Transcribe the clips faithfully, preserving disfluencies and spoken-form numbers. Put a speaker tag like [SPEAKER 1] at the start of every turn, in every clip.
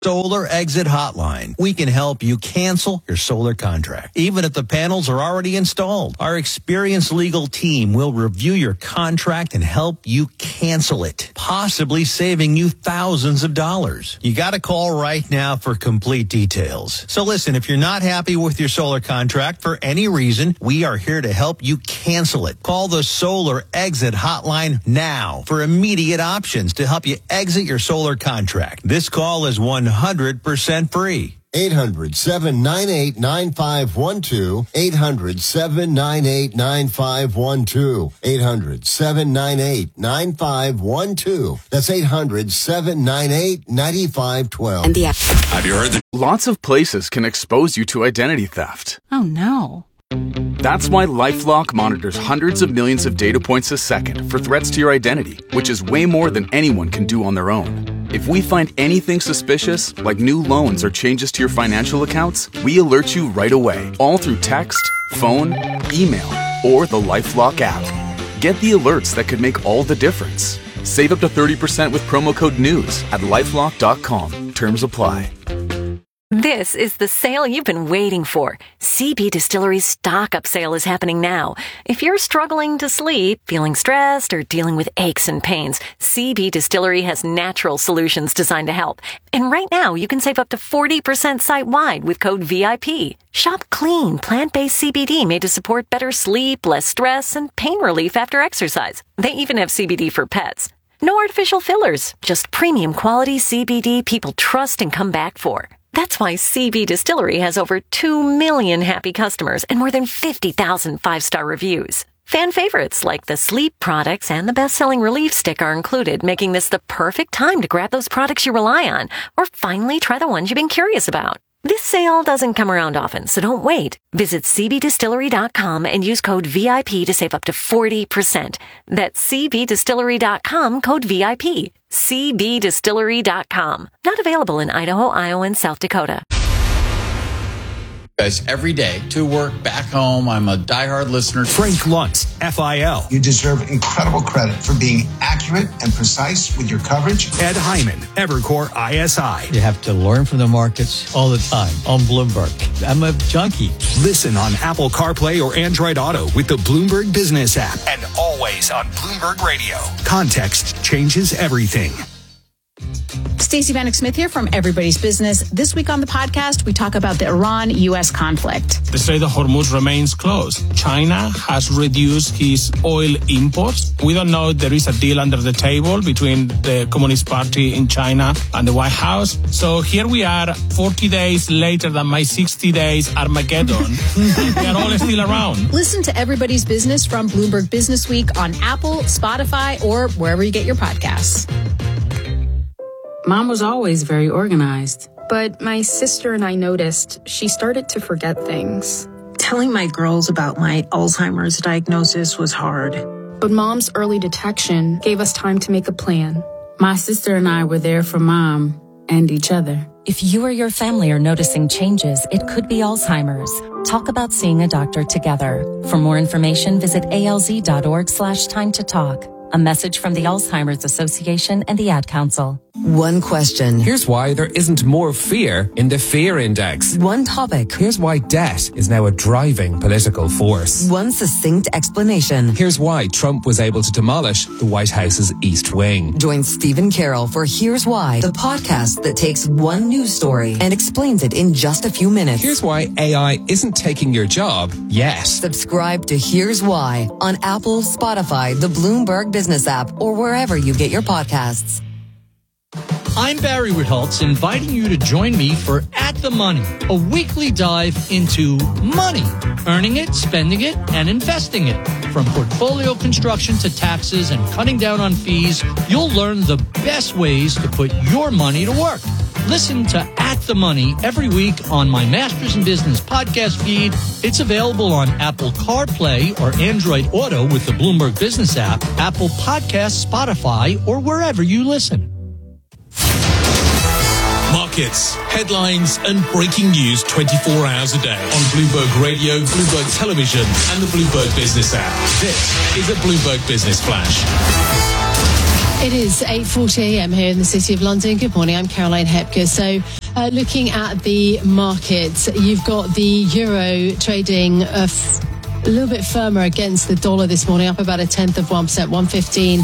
[SPEAKER 1] Solar Exit Hotline. We can help you cancel your solar contract, even if the panels are already installed. Our experienced legal team will review your contract and help you cancel it, possibly saving you thousands of dollars. You got to call right now for complete details. So listen, if you're not happy with your solar contract for any reason, we are here to help you cancel it. Call the Solar Exit Hotline now for immediate options to help you exit your solar contract. This call is one hundred percent free.
[SPEAKER 2] eight hundred, seven nine eight, nine five one two. eight hundred, seven nine eight, nine five one two. eight hundred, seven nine eight, nine five one two. That's eight hundred, seven nine eight, nine five one two.
[SPEAKER 3] And the
[SPEAKER 4] Have you heard that?
[SPEAKER 5] Lots of places can expose you to identity theft.
[SPEAKER 3] Oh, no.
[SPEAKER 5] That's why LifeLock monitors hundreds of millions of data points a second for threats to your identity, which is way more than anyone can do on their own. If we find anything suspicious, like new loans or changes to your financial accounts, we alert you right away, all through text, phone, email, or the LifeLock app. Get the alerts that could make all the difference. Save up to thirty percent with promo code NEWS at lifelock dot com. Terms apply.
[SPEAKER 6] This is the sale you've been waiting for. C B Distillery's stock-up sale is happening now. If you're struggling to sleep, feeling stressed, or dealing with aches and pains, C B Distillery has natural solutions designed to help. And right now, you can save up to forty percent site-wide with code V I P. Shop clean, plant-based C B D made to support better sleep, less stress, and pain relief after exercise. They even have C B D for pets. No artificial fillers, just premium quality C B D people trust and come back for. That's why C B Distillery has over two million happy customers and more than fifty thousand five-star reviews. Fan favorites like the sleep products and the best-selling relief stick are included, making this the perfect time to grab those products you rely on or finally try the ones you've been curious about. This sale doesn't come around often, so don't wait. Visit c b distillery dot com and use code V I P to save up to forty percent. That's c b distillery dot com, code V I P. c b distillery dot com. Not available in Idaho, Iowa, and South Dakota.
[SPEAKER 4] Guys, every day to work, back home. I'm a diehard listener.
[SPEAKER 7] Frank Luntz, F I L.
[SPEAKER 8] You deserve incredible credit for being accurate and precise with your coverage.
[SPEAKER 7] Ed Hyman, Evercore I S I.
[SPEAKER 9] You have to learn from the markets all the time on Bloomberg. I'm a junkie.
[SPEAKER 7] Listen on Apple CarPlay or Android Auto with the Bloomberg Business app. And always on Bloomberg Radio. Context changes everything.
[SPEAKER 10] Stacey Vanek Smith here from Everybody's Business. This week on the podcast, we talk about the Iran U S conflict.
[SPEAKER 11] The Strait of Hormuz remains closed. China has reduced its oil imports. We don't know if there is a deal under the table between the Communist Party in China and the White House. So here we are, forty days later than my sixty days Armageddon. We are all still around.
[SPEAKER 10] Listen to Everybody's Business from Bloomberg Business Week on Apple, Spotify, or wherever you get your podcasts.
[SPEAKER 12] Mom was always very organized. But my sister and I noticed she started to forget things.
[SPEAKER 13] Telling my girls about my Alzheimer's diagnosis was hard.
[SPEAKER 12] But Mom's early detection gave us time to make a plan.
[SPEAKER 14] My sister and I were there for Mom and each other.
[SPEAKER 15] If you or your family are noticing changes, it could be Alzheimer's. Talk about seeing a doctor together. For more information, visit alz.org slash time to talk. A message from the Alzheimer's Association and the Ad Council.
[SPEAKER 16] One question.
[SPEAKER 17] Here's why there isn't more fear in the fear index.
[SPEAKER 16] One topic.
[SPEAKER 17] Here's why debt is now a driving political force.
[SPEAKER 16] One succinct explanation.
[SPEAKER 17] Here's why Trump was able to demolish the White House's East Wing.
[SPEAKER 16] Join Stephen Carroll for Here's Why, the podcast that takes one news story and explains it in just a few minutes.
[SPEAKER 17] Here's why A I isn't taking your job yet.
[SPEAKER 16] Subscribe to Here's Why on Apple, Spotify, the Bloomberg Business app, or wherever you get your podcasts.
[SPEAKER 18] I'm Barry Ritholtz, inviting you to join me for At the Money, a weekly dive into money, earning it, spending it, and investing it. From portfolio construction to taxes and cutting down on fees, you'll learn the best ways to put your money to work. Listen to At the Money every week on my Masters in Business podcast feed. It's available on Apple CarPlay or Android Auto with the Bloomberg Business app, Apple Podcasts, Spotify, or wherever you listen.
[SPEAKER 19] Markets, headlines, and breaking news twenty-four hours a day on Bloomberg Radio, Bloomberg Television, and the Bloomberg Business app. This is a Bloomberg Business Flash.
[SPEAKER 3] It is eight forty a.m. here in the City of London. Good morning, I'm Caroline Hepker. So uh, looking at the markets, you've got the euro trading uh, f- a little bit firmer against the dollar this morning, up about a tenth of one percent, one fifteen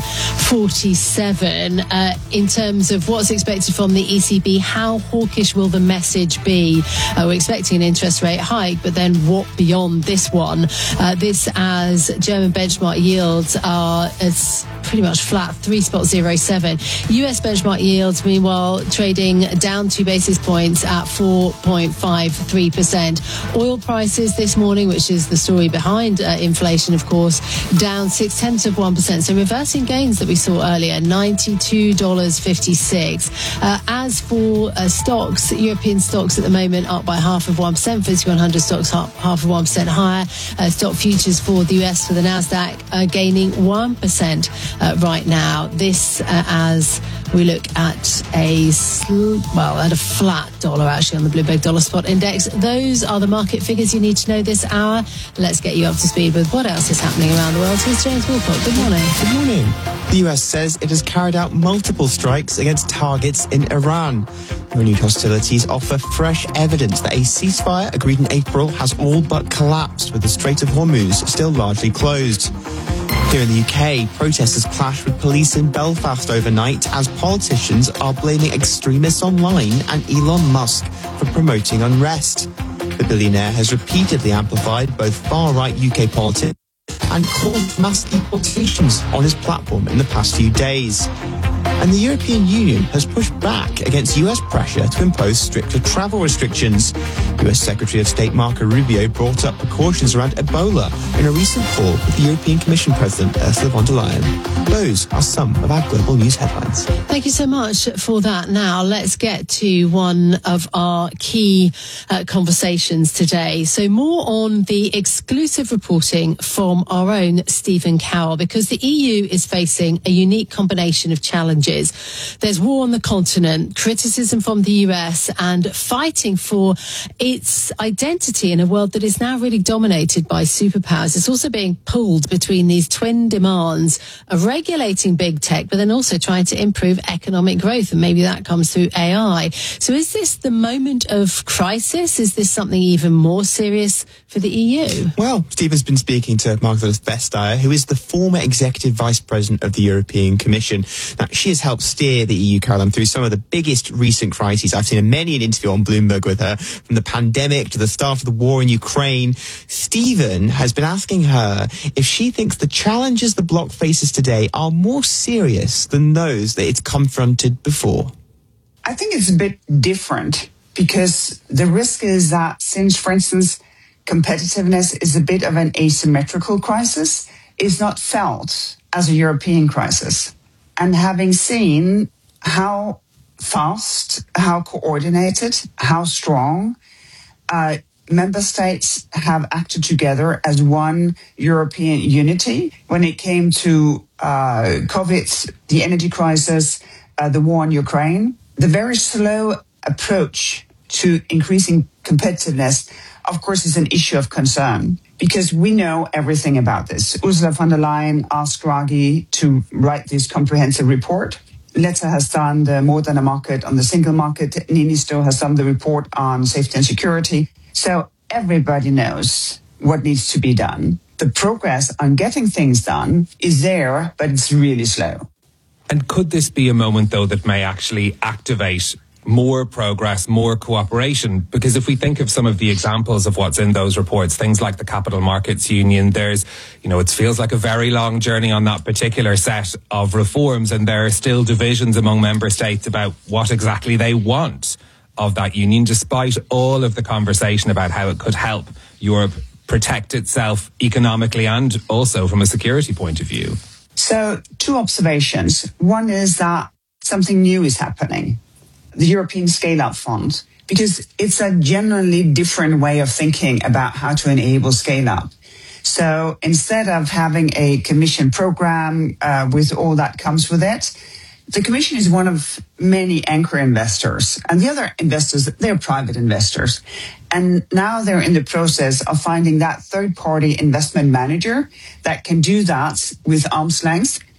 [SPEAKER 3] forty-seven. Uh, in terms of what's expected from the E C B, how hawkish will the message be? Uh, we're expecting an interest rate hike, but then what beyond this one? Uh, this as German benchmark yields are it's pretty much flat, three spot zero seven. U S benchmark yields, meanwhile, trading down two basis points at four point five three percent. Oil prices this morning, which is the story behind Behind uh, inflation, of course, down six tenths of one percent. So reversing gains that we saw earlier, ninety-two dollars fifty-six. Uh, as for uh, stocks, European stocks at the moment up by half of one percent. F T S E one hundred stocks up half of one percent higher. Uh, stock futures for the U S for the Nasdaq are gaining one percent uh, right now. This uh, as we look at a sl- well at a flat dollar actually on the Bloomberg Dollar Spot Index. Those are the market figures you need to know this hour. Let's get you up to speed with what else is happening around the world. Here's James Walcott. Good morning.
[SPEAKER 20] Good morning. The U S says it has carried out multiple strikes against targets in Iran. Renewed hostilities offer fresh evidence that a ceasefire agreed in April has all but collapsed, with the Strait of Hormuz still largely closed. Here in the U K, protesters clashed with police in Belfast overnight as politicians are blaming extremists online and Elon Musk for promoting unrest. The billionaire has repeatedly amplified both far-right U K politics and called mass deportations on his platform in the past few days. And the European Union has pushed back against U S pressure to impose stricter travel restrictions. U S Secretary of State Marco Rubio brought up precautions around Ebola in a recent call with the European Commission President Ursula von der Leyen. Those are some of our global news headlines.
[SPEAKER 3] Thank you so much for that. Now, let's get to one of our key uh, conversations today. So more on the exclusive reporting from our own Stephen Cowell, because the E U is facing a unique combination of challenges. There's war on the continent, criticism from the U S, and fighting for its identity in a world that is now really dominated by superpowers. It's also being pulled between these twin demands of regulating big tech, but then also trying to improve economic growth, and maybe that comes through A I. So is this the moment of crisis? Is this something even more serious for the E U?
[SPEAKER 20] Well, Stephen's been speaking to Margrethe Vestager, who is the former executive vice president of the European Commission. Now, she has helped steer the E U, Caroline, through some of the biggest recent crises. I've seen many an interview on Bloomberg with her, from the pandemic to the start of the war in Ukraine. Stephen has been asking her if she thinks the challenges the bloc faces today are more serious than those that it's confronted before.
[SPEAKER 21] I think it's a bit different, because the risk is that since, for instance, competitiveness is a bit of an asymmetrical crisis, it's not felt as a European crisis. And having seen how fast, how coordinated, how strong uh, member states have acted together as one European unity when it came to uh, COVID, the energy crisis, uh, the war in Ukraine, the very slow approach to increasing competitiveness, of course, is an issue of concern, because we know everything about this. Ursula von der Leyen asked Draghi to write this comprehensive report. Letta has done the more than a market on the single market. Niinistö has done the report on safety and security. So everybody knows what needs to be done. The progress on getting things done is there, but it's really slow.
[SPEAKER 17] And could this be a moment, though, that may actually activate more progress, more cooperation? Because if we think of some of the examples of what's in those reports, things like the Capital Markets Union, there's, you know, it feels like a very long journey on that particular set of reforms, and there are still divisions among member states about what exactly they want of that union, despite all of the conversation about how it could help Europe protect itself economically and also from a security point of view.
[SPEAKER 21] So, two observations. One is that something new is happening. The European Scale-Up Fund, because it's a genuinely different way of thinking about how to enable scale-up. So instead of having a commission program uh, with all that comes with it, the commission is one of many anchor investors. And the other investors, they're private investors. And now they're in the process of finding that third-party investment manager that can do that with arm's length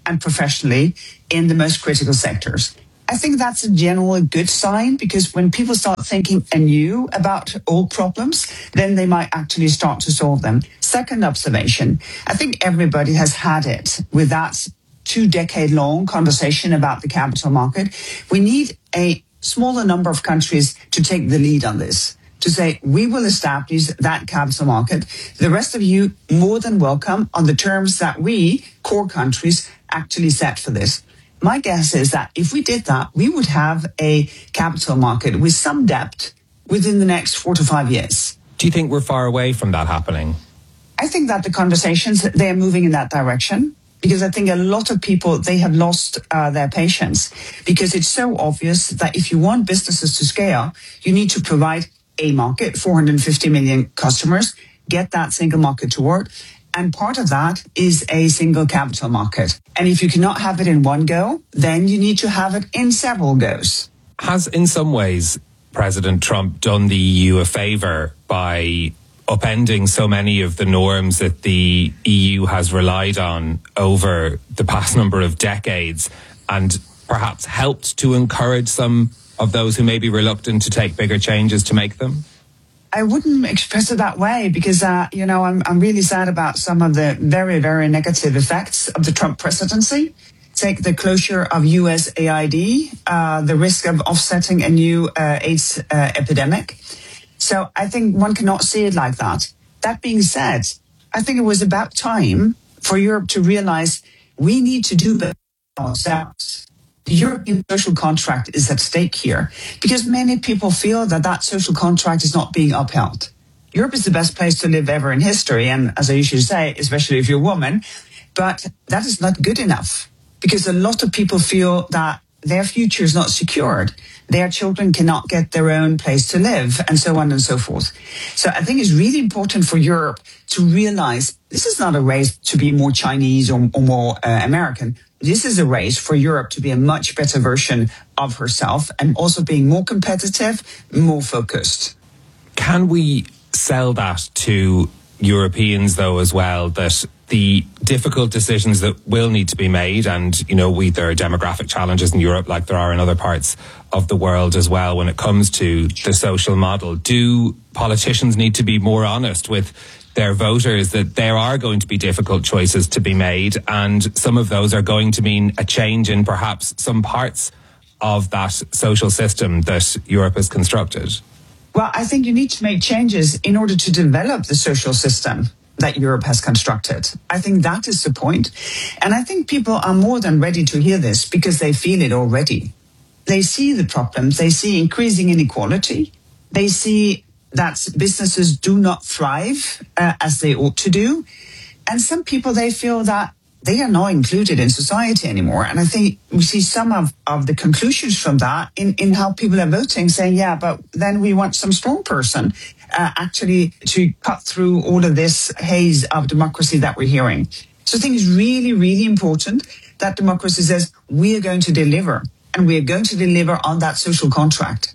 [SPEAKER 21] and professionally in the most critical sectors. I think that's a generally good sign, because when people start thinking anew about old problems, then they might actually start to solve them. Second observation, I think everybody has had it with that two decade long conversation about the capital market. We need a smaller number of countries to take the lead on this, to say, we will establish that capital market. The rest of you, more than welcome on the terms that we, core countries, actually set for this. My guess is that if we did that, we would have a capital market with some depth within the next four to five years.
[SPEAKER 17] Do you think we're far away from that happening?
[SPEAKER 21] I think that the conversations, they're moving in that direction, because I think a lot of people, they have lost uh, their patience, because it's so obvious that if you want businesses to scale, you need to provide a market, four hundred fifty million customers, get that single market to work. And part of that is a single capital market. And if you cannot have it in one go, then you need to have it in several goes.
[SPEAKER 17] Has, in some ways, President Trump done the E U a favour by upending so many of the norms that the E U has relied on over the past number of decades, and perhaps helped to encourage some of those who may be reluctant to take bigger changes to make them?
[SPEAKER 21] I wouldn't express it that way, because, uh, you know, I'm, I'm really sad about some of the very, very negative effects of the Trump presidency. Take the closure of U S A I D, uh, the risk of offsetting a new uh, AIDS uh, epidemic. So I think one cannot see it like that. That being said, I think it was about time for Europe to realize we need to do better ourselves. The European social contract is at stake here, because many people feel that that social contract is not being upheld. Europe is the best place to live ever in history, and as I usually say, especially if you're a woman, but that is not good enough, because a lot of people feel that their future is not secured. Their children cannot get their own place to live, and so on and so forth. So I think it's really important for Europe to realize this is not a race to be more Chinese or, or more uh, American. This is a race for Europe to be a much better version of herself, and also being more competitive, more focused.
[SPEAKER 17] Can we sell that to Europeans, though, as well, that the difficult decisions that will need to be made, and, you know, we there are demographic challenges in Europe like there are in other parts of the world as well when it comes to the social model. Do politicians need to be more honest with their voters that there are going to be difficult choices to be made, and some of those are going to mean a change in perhaps some parts of that social system that Europe has constructed?
[SPEAKER 21] Well, I think you need to make changes in order to develop the social system that Europe has constructed. I think that is the point. And I think people are more than ready to hear this, because they feel it already. They see the problems. They see increasing inequality. They see that businesses do not thrive uh, as they ought to do. And some people, they feel that they are not included in society anymore. And I think we see some of, of the conclusions from that in, in how people are voting, saying, yeah, but then we want some strong person uh, actually to cut through all of this haze of democracy that we're hearing. So I think it's really, really important that democracy says we are going to deliver, and we are going to deliver on that social contract.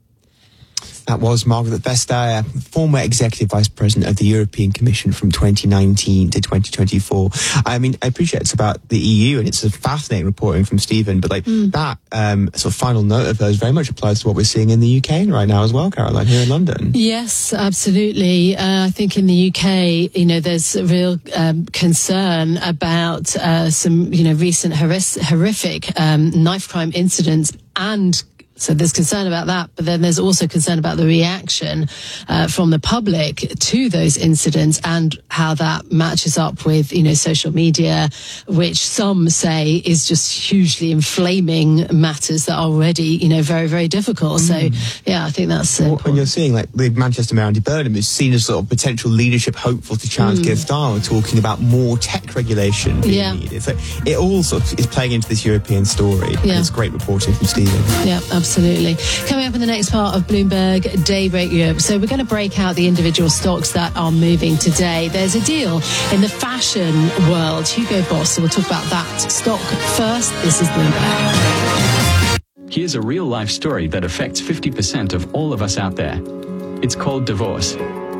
[SPEAKER 20] That was Margaret Vestager, former Executive Vice President of the European Commission from twenty nineteen to twenty twenty-four. I mean, I appreciate it's about the E U, and it's a fascinating reporting from Stephen, but like mm. that um, sort of final note of hers very much applies to what we're seeing in the U K right now as well, Caroline, here in London.
[SPEAKER 3] Yes, absolutely. Uh, I think in the U K, you know, there's a real um, concern about uh, some, you know, recent horrific, horrific um, knife crime incidents, and so there's concern about that, but then there's also concern about the reaction uh, from the public to those incidents, and how that matches up with, you know, social media, which some say is just hugely inflaming matters that are already, you know, very, very difficult. Mm. So, yeah, I think that's uh,
[SPEAKER 20] when you're seeing like the Manchester Mayor Andy Burnham is seen as sort of potential leadership hopeful to challenge mm. Keir Starmer, talking about more tech regulation being yeah. needed. So it all sort of is playing into this European story. Yeah. And it's great reporting from Stephen.
[SPEAKER 3] Yeah, absolutely. Absolutely. Coming up in the next part of Bloomberg Daybreak Europe. So we're going to break out the individual stocks that are moving today. There's a deal in the fashion world. Hugo Boss. So we'll talk about that stock first. This is Bloomberg.
[SPEAKER 1] Here's a real life story that affects fifty percent of all of us out there. It's called divorce.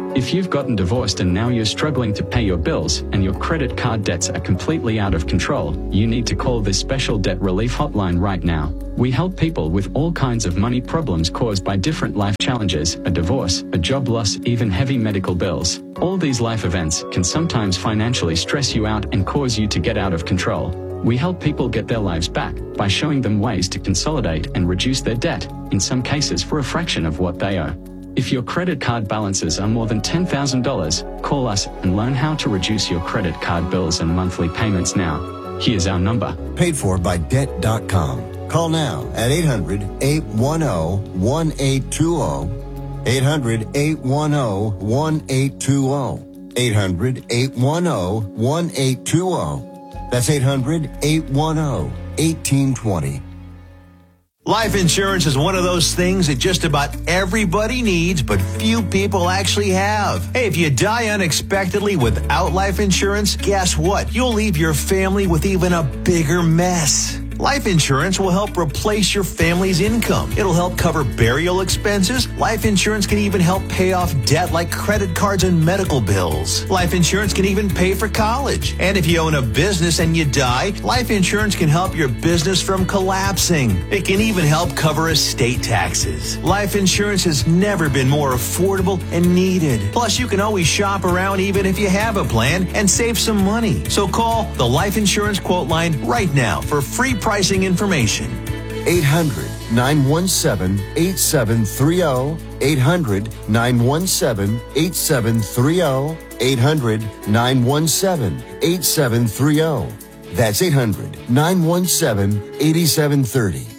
[SPEAKER 1] If you've gotten divorced and now you're struggling to pay your bills and your credit card debts are completely out of control, you need to call this special debt relief hotline right now. We help people with all kinds of money problems caused by different life challenges, a divorce, a job loss, even heavy medical bills. All these life events can sometimes financially stress you out and cause you to get out of control. We help people get their lives back by showing them ways to consolidate and reduce their debt, in some cases for a fraction of what they owe. If your credit card balances are more than ten thousand dollars, call us and learn how to reduce your credit card bills and monthly payments now. Here's our number.
[SPEAKER 2] Paid for by debt dot com. Call now at eight hundred, eight one zero, one eight two zero. eight hundred, eight one zero, one eight two zero. eight hundred, eight one zero, one eight two zero. That's eight hundred, eight one zero, one eight two zero.
[SPEAKER 22] Life insurance is one of those things that just about everybody needs, but few people actually have. Hey, if you die unexpectedly without life insurance, guess what? You'll leave your family with even a bigger mess. Life insurance will help replace your family's income. It'll help cover burial expenses. Life insurance can even help pay off debt like credit cards and medical bills. Life insurance can even pay for college. And if you own a business and you die, life insurance can help your business from collapsing. It can even help cover estate taxes. Life insurance has never been more affordable and needed. Plus, you can always shop around even if you have a plan and save some money. So call the Life Insurance Quote Line right now for free pricing information.
[SPEAKER 2] eight hundred, nine one seven, eight seven three zero. eight hundred, nine one seven, eight seven three zero. eight hundred, nine one seven, eight seven three zero. That's eight hundred, nine one seven, eight seven three zero.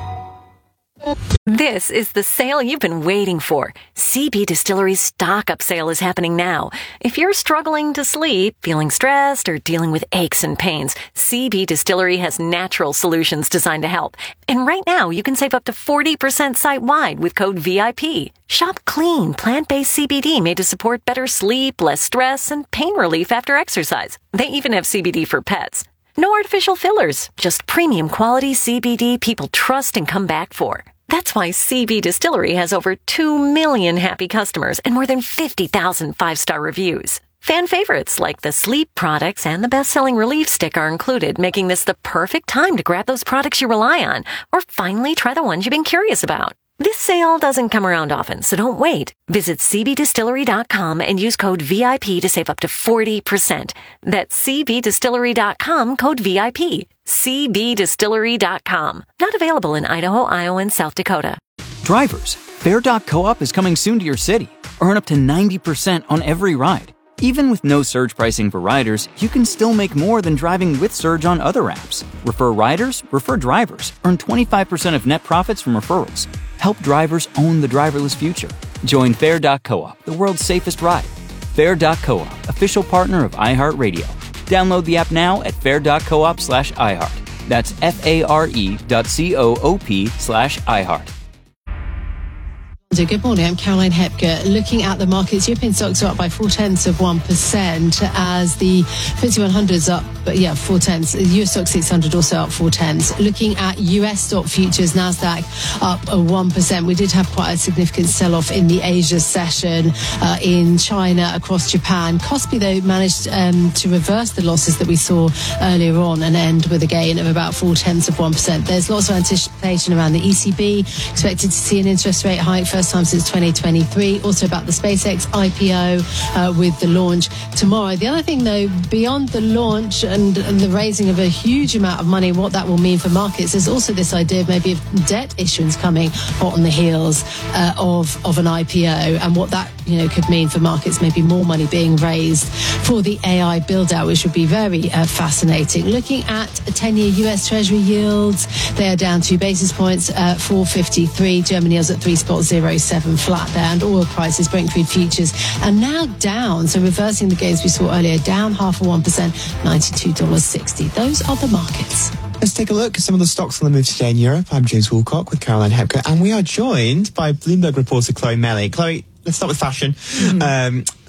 [SPEAKER 6] This is the sale you've been waiting for. C B Distillery's stock-up sale is happening now. If you're struggling to sleep, feeling stressed, or dealing with aches and pains, C B Distillery has natural solutions designed to help. And right now, you can save up to forty percent site-wide with code V I P. Shop clean, plant-based C B D made to support better sleep, less stress, and pain relief after exercise. They even have C B D for pets. No artificial fillers, just premium quality C B D people trust and come back for. That's why C B Distillery has over two million happy customers and more than fifty thousand five-star reviews. Fan favorites like the sleep products and the best-selling relief stick are included, making this the perfect time to grab those products you rely on or finally try the ones you've been curious about. This sale doesn't come around often, so don't wait. Visit C B distillery dot com and use code V I P to save up to forty percent. That's C B distillery dot com, code V I P. C B distillery dot com. Not available in Idaho, Iowa, and South Dakota.
[SPEAKER 23] Drivers, Fair dot co-op is coming soon to your city. Earn up to ninety percent on every ride. Even with no surge pricing for riders, you can still make more than driving with Surge on other apps. Refer riders, refer drivers. Earn twenty-five percent of net profits from referrals. Help drivers own the driverless future. Join Fair dot co-op, the world's safest ride. Fair dot co-op, official partner of iHeartRadio. Download the app now at fair dot coop slash iHeart. That's F-A-R-E dot C-O-O-P slash iHeart.
[SPEAKER 3] Good morning, I'm Caroline Hepker. Looking at the markets, European stocks are up by four tenths of one percent as the F T S E one hundred is up, but yeah, four tenths. The U S stock six hundred also up four tenths. Looking at U S stock futures, NASDAQ up one percent. We did have quite a significant sell-off in the Asia session uh, in China, across Japan. Kospi, though, managed um, to reverse the losses that we saw earlier on and end with a gain of about four tenths of one percent. There's lots of anticipation around the E C B, expected to see an interest rate hike first time since twenty twenty-three. Also about the SpaceX I P O uh, with the launch tomorrow. The other thing, though, beyond the launch and, and the raising of a huge amount of money, what that will mean for markets, there's also this idea of maybe of debt issuance coming hot on the heels uh, of, of an I P O, and what that you know could mean for markets, maybe more money being raised for the A I build-out, which would be very uh, fascinating. Looking at ten-year U S Treasury yields, they are down two basis points, uh, four fifty-three. German yields at three spot zero seven flat there, and oil prices, Brent crude futures, are now down, so reversing the gains we saw earlier, down half of one percent, ninety-two dollars sixty. Those are the markets.
[SPEAKER 20] Let's take a look at some of the stocks on the move today in Europe. I'm James Woolcock with Caroline Hepker, and we are joined by Bloomberg reporter Chloe Melly. Chloe, let's start with fashion. Mm-hmm. Um,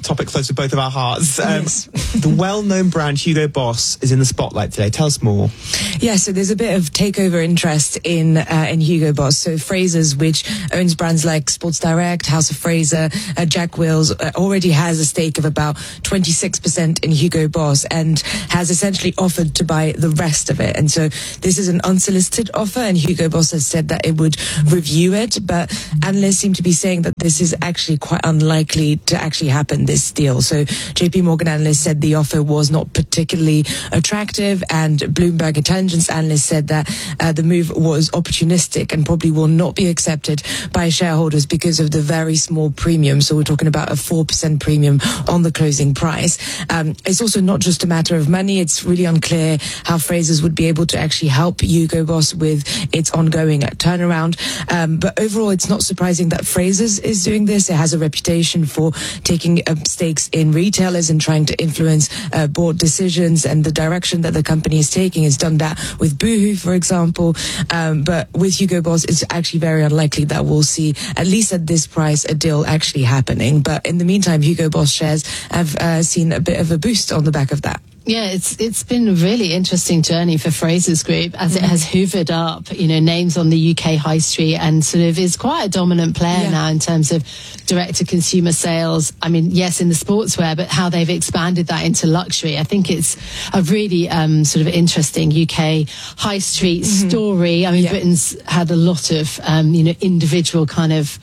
[SPEAKER 20] topic close to both of our hearts. Um,
[SPEAKER 13] Yes.
[SPEAKER 20] The well-known brand Hugo Boss is in the spotlight today. Tell us more.
[SPEAKER 13] Yeah, so there's a bit of takeover interest in uh, in Hugo Boss. So Frasers, which owns brands like Sports Direct, House of Fraser, uh, Jack Wills, uh, already has a stake of about twenty-six percent in Hugo Boss and has essentially offered to buy the rest of it. And so this is an unsolicited offer, and Hugo Boss has said that it would review it, but analysts seem to be saying that this is actually quite unlikely to actually happen, this deal. So J P Morgan analysts said the offer was not particularly attractive, and Bloomberg intelligence analysts said that uh, the move was opportunistic and probably will not be accepted by shareholders because of the very small premium. So we're talking about a four percent premium on the closing price. Um, it's also not just a matter of money. It's really unclear how Frasers would be able to actually help Hugo Boss with its ongoing turnaround. Um, but overall, it's not surprising that Frasers is doing this. It has a reputation for taking uh, stakes in retailers and trying to influence uh, board decisions and the direction that the company is taking. It's done that with Boohoo, for example. Um, but with Hugo Boss, it's actually very unlikely that we'll see, at least at this price, a deal actually happening. But in the meantime, Hugo Boss shares have uh, seen a bit of a boost on the back of that.
[SPEAKER 3] Yeah, it's it's been a really interesting journey for Frasers Group as it has hoovered up, you know, names on the U K high street and sort of is quite a dominant player yeah. now in terms of direct-to-consumer sales. I mean, yes, in the sportswear, but how they've expanded that into luxury. I think it's a really um, sort of interesting U K high street mm-hmm. story. I mean, yeah. Britain's had a lot of, um, you know, individual kind of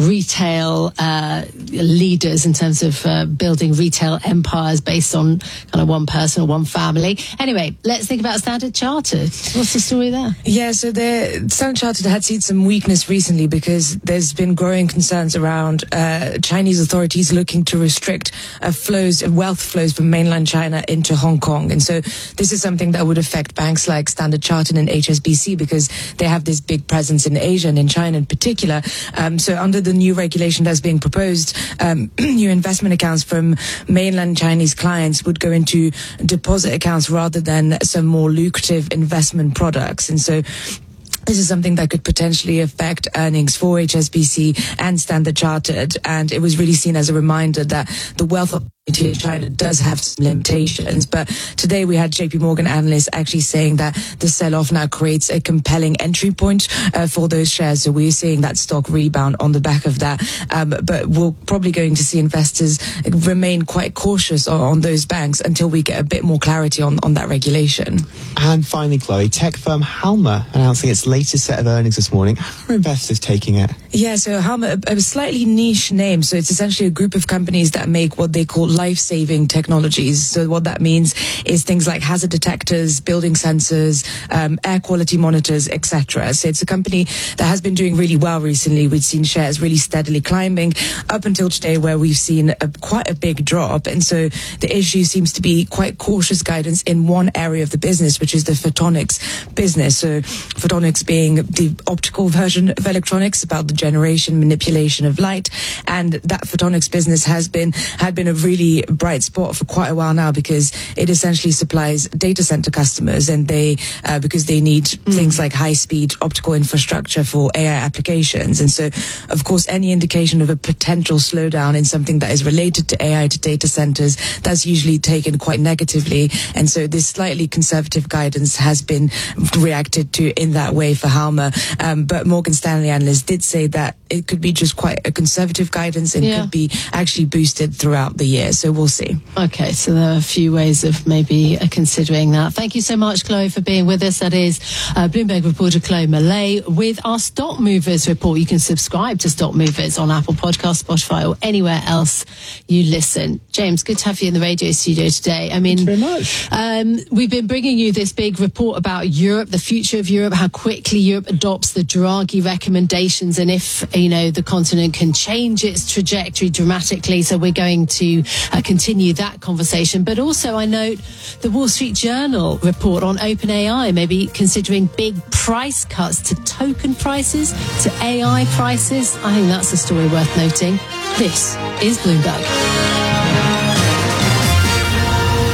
[SPEAKER 3] retail uh, leaders in terms of uh, building retail empires based on kind of one person or one family. Anyway, let's think about Standard Chartered. What's the story there?
[SPEAKER 13] Yeah, so the Standard Chartered had seen some weakness recently because there's been growing concerns around uh, Chinese authorities looking to restrict uh, flows, wealth flows from mainland China into Hong Kong. And so this is something that would affect banks like Standard Chartered and H S B C because they have this big presence in Asia and in China in particular. Um, so under the new regulation that's being proposed, um, new investment accounts from mainland Chinese clients would go into deposit accounts rather than some more lucrative investment products. And so this is something that could potentially affect earnings for H S B C and Standard Chartered. And it was really seen as a reminder that the wealth of China does have some limitations. But today we had J P Morgan analysts actually saying that the sell-off now creates a compelling entry point uh, for those shares. So we're seeing that stock rebound on the back of that. Um, but we're probably going to see investors remain quite cautious on, on those banks until we get a bit more clarity on, on that regulation.
[SPEAKER 20] And finally, Chloe, tech firm Halma announcing its latest set of earnings this morning. How are investors taking it?
[SPEAKER 13] Yeah, so Halma, a, a slightly niche name. So it's essentially a group of companies that make what they call life-saving technologies. So what that means is things like hazard detectors, building sensors, um, air quality monitors, et cetera. So it's a company that has been doing really well recently. We've seen shares really steadily climbing up until today, where we've seen a, quite a big drop. And so the issue seems to be quite cautious guidance in one area of the business, which is the photonics business. So photonics being the optical version of electronics, about the generation, manipulation of light. And that photonics business has been had been a really bright spot for quite a while now because it essentially supplies data center customers, and they uh, because they need mm. things like high speed optical infrastructure for A I applications. And so of course any indication of a potential slowdown in something that is related to A I, to data centers, that's usually taken quite negatively. And so this slightly conservative guidance has been reacted to in that way for Halma. Um, but Morgan Stanley analysts did say that it could be just quite a conservative guidance and yeah. could be actually boosted throughout the year. So we'll see.
[SPEAKER 3] Okay, so there are a few ways of maybe uh, considering that. Thank you so much, Chloe, for being with us. That is uh, Bloomberg reporter Chloe Millay with our Stock Movers report. You can subscribe to Stock Movers on Apple Podcasts, Spotify, or anywhere else you listen. James, good to have you in the radio studio today. I mean,
[SPEAKER 20] Thanks very much.
[SPEAKER 3] Um, we've been bringing you this big report about Europe, the future of Europe, how quickly Europe adopts the Draghi recommendations, and if, you know, the continent can change its trajectory dramatically. So we're going to uh, continue that conversation. But also, I note the Wall Street Journal report on OpenAI, maybe considering big price cuts to token prices, to A I prices. I think that's a story worth noting. This is Bloomberg.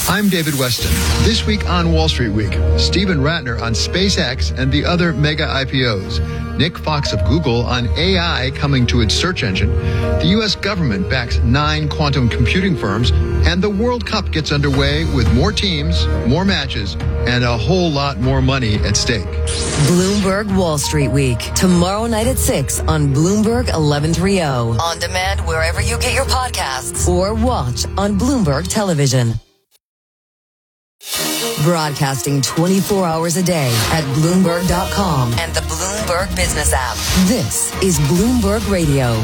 [SPEAKER 4] I'm David Weston. This week on Wall Street Week, Stephen Ratner on SpaceX and the other mega I P Os. Nick Fox of Google on A I coming to its search engine. The U S government backs nine quantum computing firms, and the World Cup gets underway with more teams, more matches, and a whole lot more money at stake.
[SPEAKER 16] Bloomberg Wall Street Week, tomorrow night at six on Bloomberg eleven thirty. On demand wherever you get your podcasts or watch on Bloomberg Television. Broadcasting twenty-four hours a day at Bloomberg dot com and the Bloomberg Business app. This is Bloomberg Radio.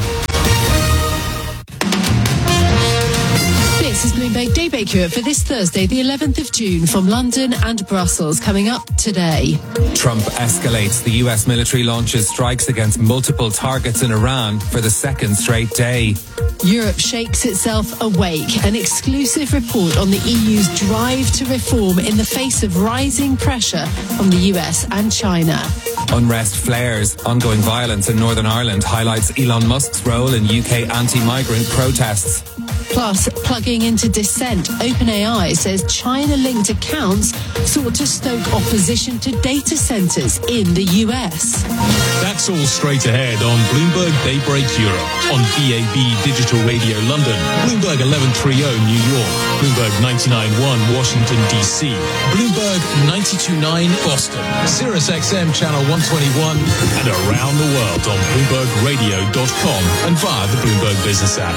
[SPEAKER 3] This is Bloomberg Daybreak Europe for this Thursday, the eleventh of June, from London and Brussels. Coming up today.
[SPEAKER 17] Trump escalates. The U S military launches strikes against multiple targets in Iran for the second straight day.
[SPEAKER 3] Europe shakes itself awake. An exclusive report on the E U's drive to reform in the face of rising pressure from the U S and China.
[SPEAKER 17] Unrest flares. Ongoing violence in Northern Ireland highlights Elon Musk's role in U K anti-migrant protests.
[SPEAKER 3] Plus, plugging into dissent, OpenAI says China-linked accounts sought to stoke opposition to data centers in the U S.
[SPEAKER 19] That's all straight ahead on Bloomberg Daybreak Europe, on B A B Digital Radio London, Bloomberg eleven thirty New York, Bloomberg ninety-nine point one Washington, D C, Bloomberg ninety-two point nine Boston, Sirius X M Channel one twenty-one, and around the world on Bloomberg Radio dot com and via the Bloomberg Business app.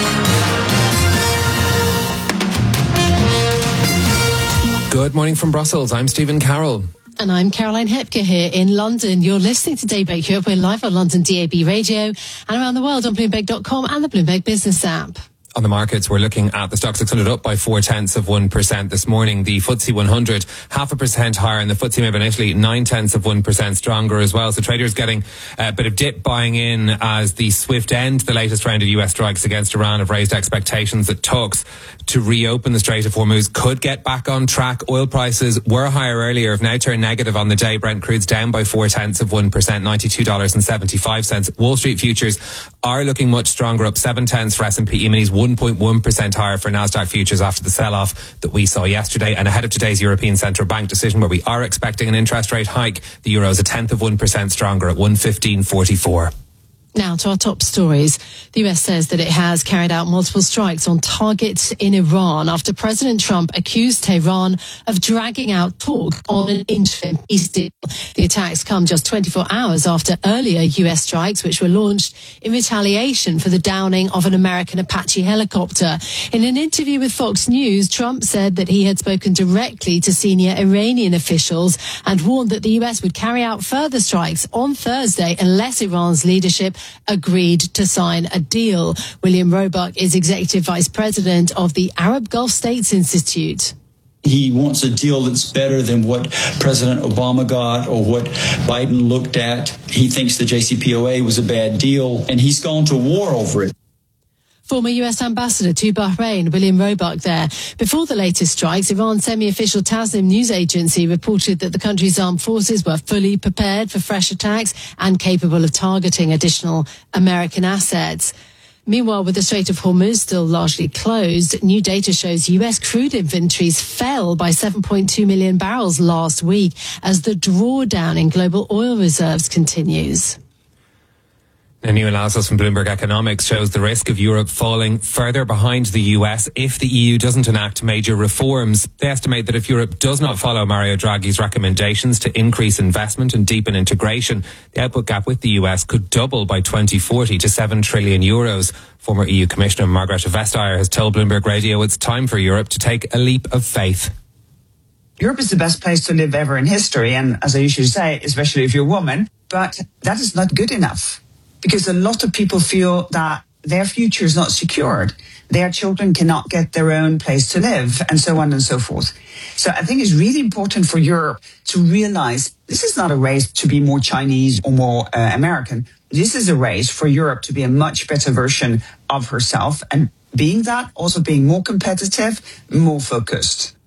[SPEAKER 17] Good morning from Brussels. I'm Stephen Carroll.
[SPEAKER 3] And I'm Caroline Hepker here in London. You're listening to Daybreak Europe. We're live on London D A B Radio and around the world on Bloomberg dot com and the Bloomberg Business app.
[SPEAKER 17] On the markets, we're looking at the Stoxx six hundred up by four tenths of one percent this morning. The F T S E one hundred half a percent higher, and the F T S E M I B in Italy nine tenths of one percent stronger as well. So traders getting a bit of dip buying in as the swift end, the latest round of U S strikes against Iran, have raised expectations that talks to reopen the Strait of Hormuz could get back on track. Oil prices were higher earlier, have now turned negative on the day. Brent crude's down by four tenths of one percent, ninety-two dollars and seventy-five cents. Wall Street futures are looking much stronger, up seven tenths for S and P E-minis, one point one percent higher for Nasdaq futures after the sell-off that we saw yesterday. And ahead of today's European Central Bank decision, where we are expecting an interest rate hike, the euro is a tenth of one percent stronger at one fifteen forty-four.
[SPEAKER 3] Now to our top stories. The U S says that it has carried out multiple strikes on targets in Iran after President Trump accused Tehran of dragging out talk on an interim peace deal. The attacks come just twenty-four hours after earlier U S strikes, which were launched in retaliation for the downing of an American Apache helicopter. In an interview with Fox News, Trump said that he had spoken directly to senior Iranian officials and warned that the U S would carry out further strikes on Thursday unless Iran's leadership agreed to sign a deal. William Roebuck is Executive Vice President of the Arab Gulf States Institute.
[SPEAKER 5] He wants a deal that's better than what President Obama got or what Biden looked at. He thinks the J C P O A was a bad deal, and he's gone to war over it.
[SPEAKER 3] Former U S Ambassador to Bahrain, William Roebuck there. Before the latest strikes, Iran's semi-official Tasnim news agency reported that the country's armed forces were fully prepared for fresh attacks and capable of targeting additional American assets. Meanwhile, with the Strait of Hormuz still largely closed, new data shows U S crude inventories fell by seven point two million barrels last week as the drawdown in global oil reserves continues.
[SPEAKER 17] A new analysis from Bloomberg Economics shows the risk of Europe falling further behind the U S if the E U doesn't enact major reforms. They estimate that if Europe does not follow Mario Draghi's recommendations to increase investment and deepen integration, the output gap with the U S could double by twenty forty to seven trillion euros. Former E U Commissioner Margrethe Vestager has told Bloomberg Radio it's time for Europe to take a leap of faith.
[SPEAKER 21] Europe is the best place to live ever in history, and as I usually say, especially if you're a woman, but that is not good enough. Because a lot of people feel that their future is not secured. Their children cannot get their own place to live, and so on and so forth. So I think it's really important for Europe to realize this is not a race to be more Chinese or more uh, American. This is a race for Europe to be a much better version of herself, and being that, also being more competitive, more focused.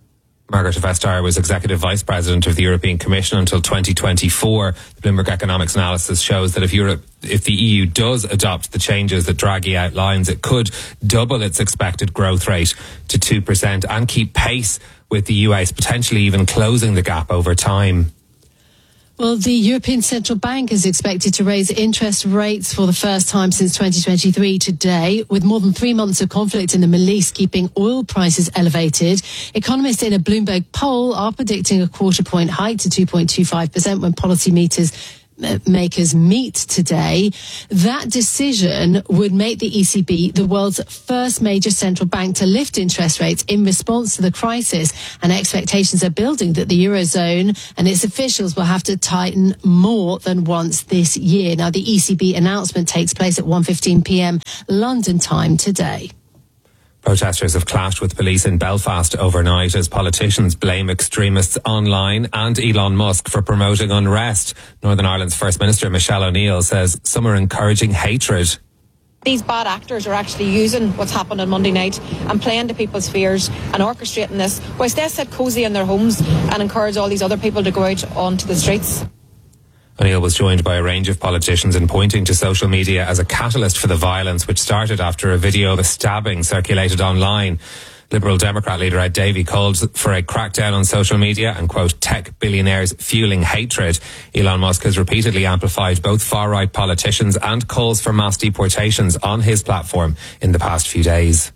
[SPEAKER 17] Margaret Vestager was Executive Vice President of the European Commission until twenty twenty-four. The Bloomberg Economics analysis shows that if Europe, if the E U does adopt the changes that Draghi outlines, it could double its expected growth rate to two percent and keep pace with the U S, potentially even closing the gap over time.
[SPEAKER 3] Well, the European Central Bank is expected to raise interest rates for the first time since twenty twenty-three today, with more than three months of conflict in the Middle East keeping oil prices elevated. Economists in a Bloomberg poll are predicting a quarter point hike to two point two five percent when policymakers makers meet today. That decision would make the E C B the world's first major central bank to lift interest rates in response to the crisis, and expectations are building that the Eurozone and its officials will have to tighten more than once this year. Now, the E C B announcement takes place at one fifteen p.m. London time today.
[SPEAKER 17] Protesters have clashed with police in Belfast overnight as politicians blame extremists online and Elon Musk for promoting unrest. Northern Ireland's First Minister Michelle O'Neill says some are encouraging hatred.
[SPEAKER 7] These bad actors are actually using what's happened on Monday night and playing to people's fears and orchestrating this, whilst they sit cosy in their homes and encourage all these other people to go out onto the streets.
[SPEAKER 17] O'Neill was joined by a range of politicians in pointing to social media as a catalyst for the violence, which started after a video of a stabbing circulated online. Liberal Democrat leader Ed Davey called for a crackdown on social media and, quote, tech billionaires fueling hatred. Elon Musk has repeatedly amplified both far-right politicians and calls for mass deportations on his platform in the past few days.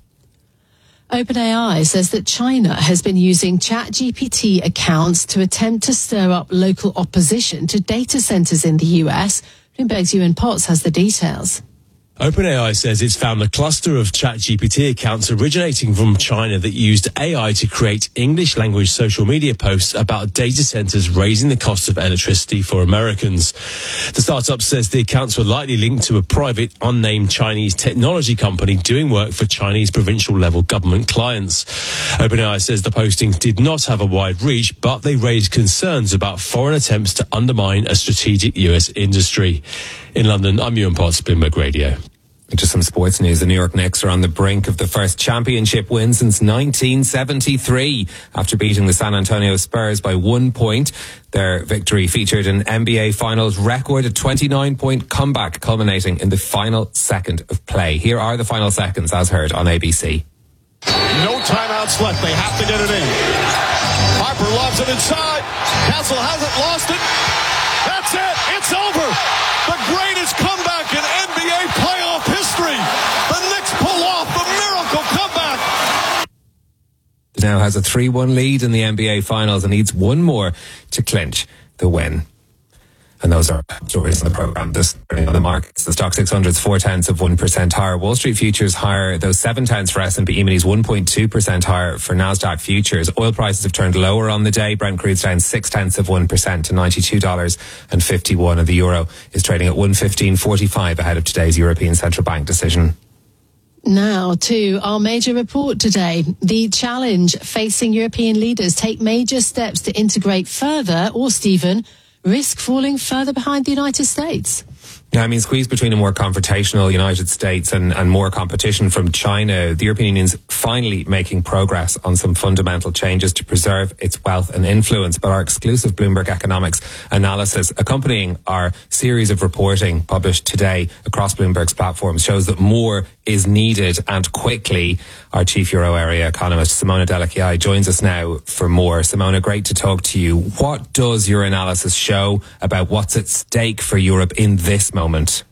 [SPEAKER 3] OpenAI says that China has been using ChatGPT accounts to attempt to stir up local opposition to data centers in the U S. Bloomberg's Ewan Potts has the details.
[SPEAKER 8] OpenAI says it's found a cluster of ChatGPT accounts originating from China that used A I to create English-language social media posts about data centers raising the cost of electricity for Americans. The startup says the accounts were likely linked to a private, unnamed Chinese technology company doing work for Chinese provincial-level government clients. OpenAI says the postings did not have a wide reach, but they raised concerns about foreign attempts to undermine a strategic U S industry. In London, I'm Ewan Potts, Bloomberg Radio.
[SPEAKER 17] Into some sports news. The New York Knicks are on the brink of the first championship win since nineteen seventy-three. After beating the San Antonio Spurs by one point, their victory featured an N B A Finals record, a twenty-nine point comeback culminating in the final second of play. Here are the final seconds as heard on A B C.
[SPEAKER 9] No timeouts left. They have to get it in. Harper lobs it inside. Castle hasn't lost it. That's it. It's over. The greatest comeback in N B A playoff history. The Knicks pull off the miracle comeback.
[SPEAKER 17] Now has a three one lead in the N B A Finals and needs one more to clinch the win. And those are stories in the programme. This morning on the markets, the Stock six hundred's four tenths of one percent higher. Wall Street futures higher, though seven tenths for S and P E-minis, one point two percent higher for Nasdaq futures. Oil prices have turned lower on the day. Brent crude's down six tenths of one percent to ninety-two dollars and fifty-one. And the euro is trading at one fifteen forty-five ahead of today's European Central Bank decision.
[SPEAKER 3] Now to our major report today. The challenge facing European leaders: take major steps to integrate further, or, Stephen, risk falling further behind the United States.
[SPEAKER 17] Yeah, I mean, squeezed between a more confrontational United States and, and more competition from China, the European Union's finally making progress on some fundamental changes to preserve its wealth and influence. But our exclusive Bloomberg Economics analysis accompanying our series of reporting published today across Bloomberg's platforms shows that more is needed, and quickly. Our chief euro area economist, Simona Delachiai, joins us now for more. Simona, great to talk to you. What does your analysis show about what's at stake for Europe in this moment?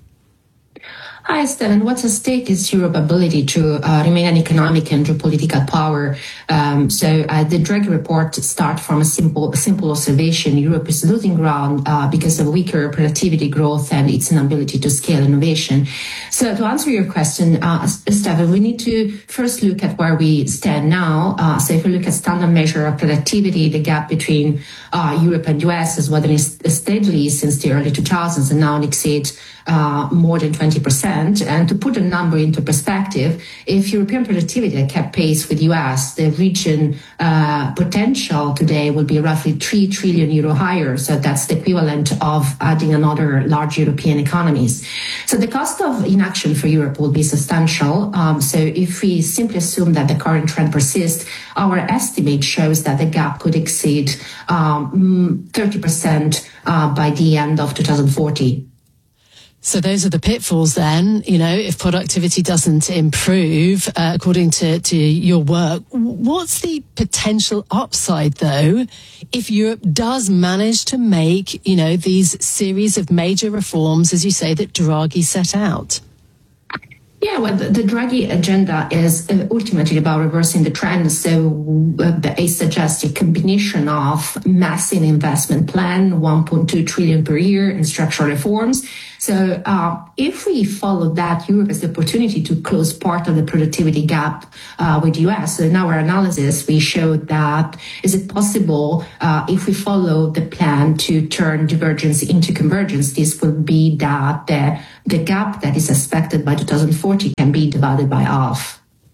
[SPEAKER 24] Hi, Stephen. What's at stake is Europe's ability to uh, remain an economic and geopolitical power. Um, so uh, the Draghi report starts from a simple, simple observation. Europe is losing ground uh, because of weaker productivity growth and its inability to scale innovation. So to answer your question, uh, Stephen, we need to first look at where we stand now. Uh, so if we look at standard measure of productivity, the gap between uh, Europe and U S has widened steadily since the early two thousands and now exceeds uh, more than twenty percent. And to put a number into perspective, if European productivity had kept pace with U S, the region uh, potential today would be roughly three trillion euro higher. So that's the equivalent of adding another large European economies. So the cost of inaction for Europe will be substantial. Um, so if we simply assume that the current trend persists, our estimate shows that the gap could exceed um, thirty percent uh, by the end of two thousand forty.
[SPEAKER 3] So those are the pitfalls then, you know, if productivity doesn't improve, uh, according to, to your work. What's the potential upside, though, if Europe does manage to make, you know, these series of major reforms, as you say, that Draghi set out?
[SPEAKER 24] Yeah, well, the, the Draghi agenda is uh, ultimately about reversing the trend. So uh, it suggests a combination of massive investment plan, one point two trillion per year, and structural reforms. So uh, if we follow that, Europe has the opportunity to close part of the productivity gap uh, with U S. So in our analysis, we showed that is it possible uh, if we follow the plan to turn divergence into convergence, this will be that the, the gap that is expected by two thousand forty can be divided by half.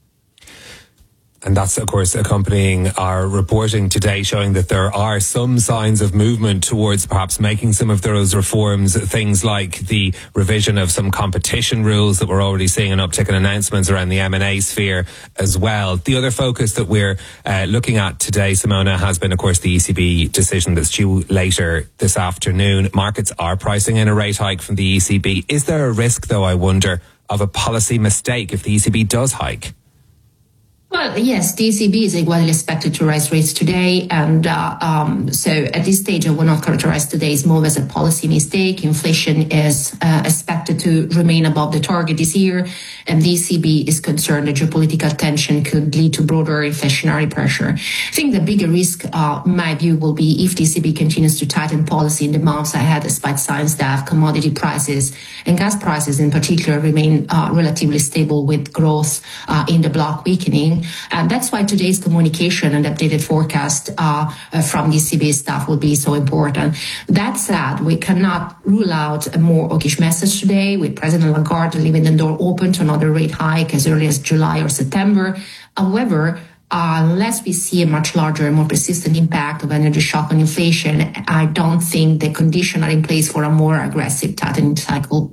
[SPEAKER 17] And that's, of course, accompanying our reporting today, showing that there are some signs of movement towards perhaps making some of those reforms, things like the revision of some competition rules that we're already seeing an uptick in announcements around the M and A sphere as well. The other focus that we're uh, looking at today, Simona, has been, of course, the E C B decision that's due later this afternoon. Markets are pricing in a rate hike from the E C B. Is there a risk, though, I wonder, of a policy mistake if the E C B does hike?
[SPEAKER 24] Well, yes, the E C B is widely expected to raise rates today. And uh, um, so at this stage, I will not characterize today's move as a policy mistake. Inflation is uh, expected to remain above the target this year. And the E C B is concerned that geopolitical tension could lead to broader inflationary pressure. I think the bigger risk, uh, in my view, will be if the E C B continues to tighten policy in the months ahead, despite signs that commodity prices and gas prices in particular remain uh, relatively stable with growth uh, in the bloc weakening. And that's why today's communication and updated forecast uh, from the E C B staff will be so important. That said, we cannot rule out a more hawkish message today, with President Lagarde leaving the door open to another rate hike as early as July or September. However, Uh, unless we see a much larger and more persistent impact of energy shock on inflation, I don't think the conditions are in place for a more aggressive tightening cycle.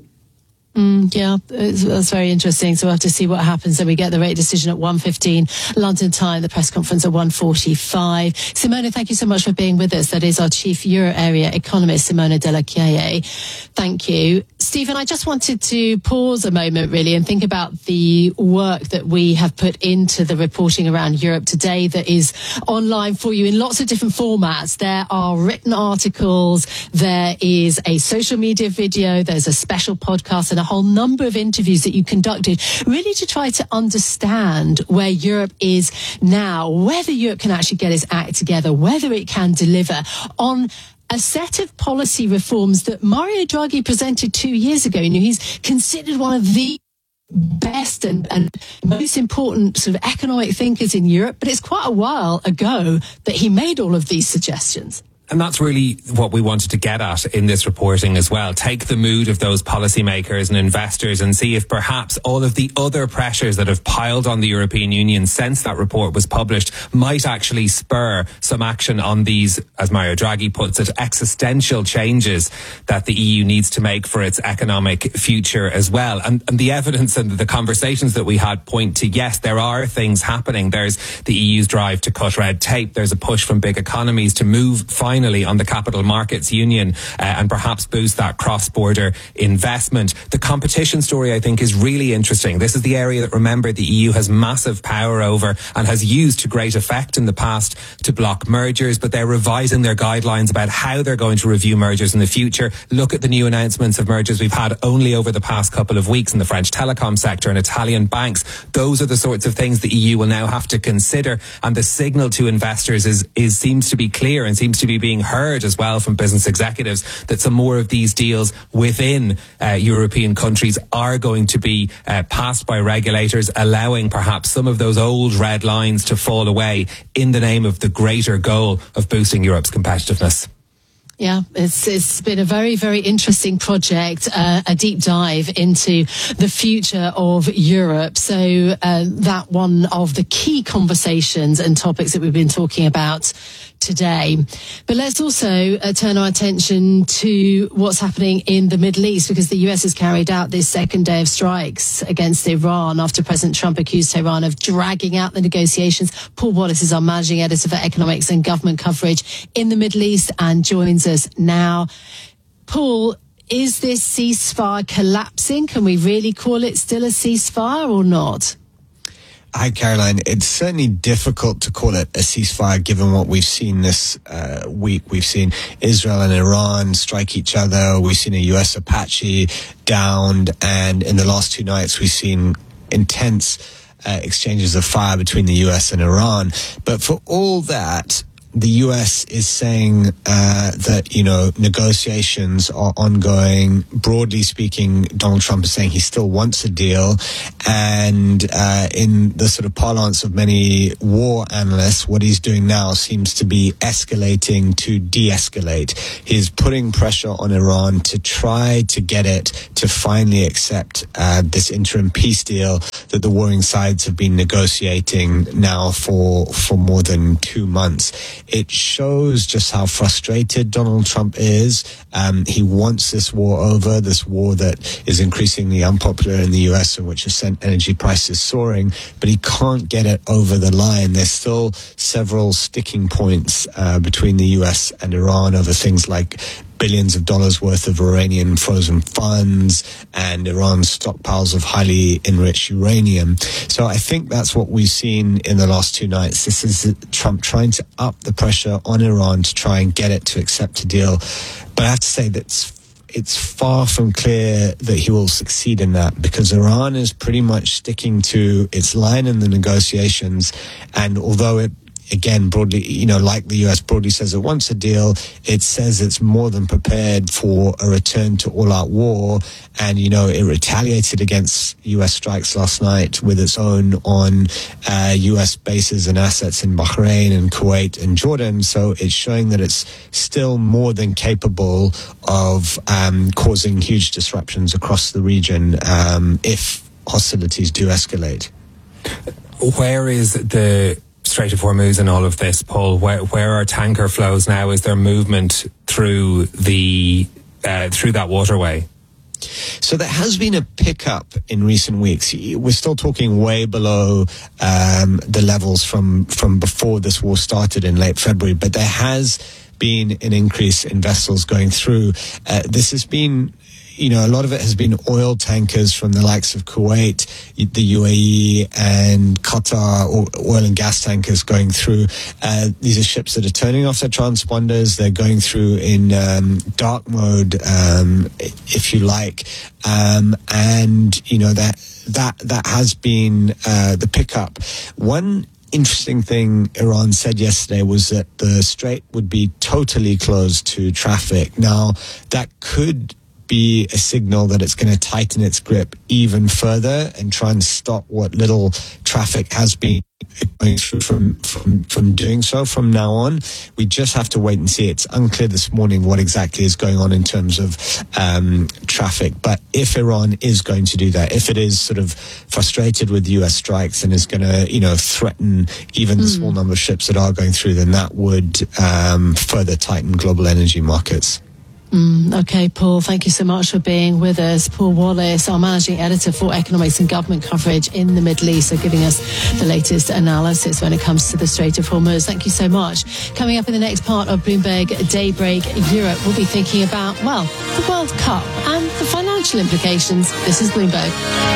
[SPEAKER 3] Mm, yeah, it's, that's very interesting. So we'll have to see what happens. And we get the rate decision at one fifteen London time, the press conference at one forty-five. Simona, thank you so much for being with us. That is our chief Euro area economist, Simona Della Chiaie. Thank you. Stephen, I just wanted to pause a moment really and think about the work that we have put into the reporting around Europe today that is online for you in lots of different formats. There are written articles, there is a social media video, there's a special podcast, and a whole number of interviews that you conducted really to try to understand where Europe is now, whether Europe can actually get its act together, whether it can deliver on a set of policy reforms that Mario Draghi presented two years ago. You know, he's considered one of the best and, and most important sort of economic thinkers in Europe, but it's quite a while ago that he made all of these suggestions.
[SPEAKER 17] And that's really what we wanted to get at in this reporting as well. Take the mood of those policymakers and investors and see if perhaps all of the other pressures that have piled on the European Union since that report was published might actually spur some action on these, as Mario Draghi puts it, existential changes that the E U needs to make for its economic future as well. And, and the evidence and the conversations that we had point to, yes, there are things happening. There's the E U's drive to cut red tape. There's a push from big economies to move finally on the Capital Markets Union uh, and perhaps boost that cross-border investment. The competition story, I think, is really interesting. This is the area that, remember, the E U has massive power over and has used to great effect in the past to block mergers, but they're revising their guidelines about how they're going to review mergers in the future. Look at the new announcements of mergers we've had only over the past couple of weeks in the French telecom sector and Italian banks. Those are the sorts of things the E U will now have to consider, and the signal to investors is, is seems to be clear and seems to be being heard as well from business executives that some more of these deals within uh, European countries are going to be uh, passed by regulators, allowing perhaps some of those old red lines to fall away in the name of the greater goal of boosting Europe's competitiveness.
[SPEAKER 3] Yeah, it's it's been a very, very interesting project, uh, a deep dive into the future of Europe. So uh, that one of the key conversations and topics that we've been talking about today. But let's also uh, turn our attention to what's happening in the Middle East, because the U S has carried out this second day of strikes against Iran after President Trump accused Tehran of dragging out the negotiations. Paul Wallace is our managing editor for economics and government coverage in the Middle East and joins us now. Paul, is this ceasefire collapsing? Can we really call it still a ceasefire or not?
[SPEAKER 10] Hi, Caroline. It's certainly difficult to call it a ceasefire given what we've seen this uh, week. We've seen Israel and Iran strike each other. We've seen a U S Apache downed. And in the last two nights, we've seen intense uh, exchanges of fire between the U S and Iran. But for all that, the U S is saying uh, that, you know, negotiations are ongoing. Broadly speaking, Donald Trump is saying he still wants a deal. And uh, in the sort of parlance of many war analysts, what he's doing now seems to be escalating to de-escalate. He's putting pressure on Iran to try to get it to finally accept uh, this interim peace deal that the warring sides have been negotiating now for, for more than two months. It shows just how frustrated Donald Trump is. Um, he wants this war over, this war that is increasingly unpopular in the U S and which has sent energy prices soaring, but he can't get it over the line. There's still several sticking points uh, between the U S and Iran over things like billions of dollars worth of Iranian frozen funds and Iran's stockpiles of highly enriched uranium. So I think that's what we've seen in the last two nights. This is Trump trying to up the pressure on Iran to try and get it to accept a deal. But I have to say that it's it's far from clear that he will succeed in that, because Iran is pretty much sticking to its line in the negotiations. And although it, again, broadly, you know, like the U S broadly says it wants a deal, it says it's more than prepared for a return to all-out war. And, you know, it retaliated against U S strikes last night with its own on uh, U S bases and assets in Bahrain and Kuwait and Jordan. So it's showing that it's still more than capable of um, causing huge disruptions across the region um, if hostilities do escalate.
[SPEAKER 17] Where is the Strait of Hormuz and all of this, Paul? Where, where are tanker flows now? Is there movement through the uh, through that waterway?
[SPEAKER 10] So there has been a pickup in recent weeks. We're still talking way below um, the levels from, from before this war started in late February, but there has been an increase in vessels going through. Uh, this has been, you know, a lot of it has been oil tankers from the likes of Kuwait, the U A E, and Qatar, oil and gas tankers going through. Uh, these are ships that are turning off their transponders. They're going through in um, dark mode, um, if you like. Um, and, you know, that that that has been uh, the pickup. One interesting thing Iran said yesterday was that the strait would be totally closed to traffic. Now, that could be a signal that it's going to tighten its grip even further and try and stop what little traffic has been going through from, from, from doing so from now on. We just have to wait and see. It's unclear this morning what exactly is going on in terms of um, traffic. But if Iran is going to do that, if it is sort of frustrated with U S strikes and is going to, you know, threaten even mm. the small number of ships that are going through, then that would um, further tighten global energy markets.
[SPEAKER 3] Mm, okay, Paul, thank you so much for being with us. Paul Wallace, our managing editor for economics and government coverage in the Middle East, so giving us the latest analysis when it comes to the Strait of Hormuz. Thank you so much. Coming up in the next part of Bloomberg Daybreak Europe, we'll be thinking about, well, the World Cup and the financial implications. This is Bloomberg.